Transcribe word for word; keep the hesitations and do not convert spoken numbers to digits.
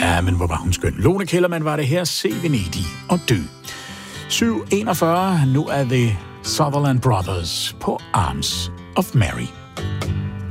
Ja, men hvor var hun skøn. Lone Kellermann var det her. Se Venedig og dø. syv enogfyrre. Nu er det Sutherland Brothers på Arms of Mary.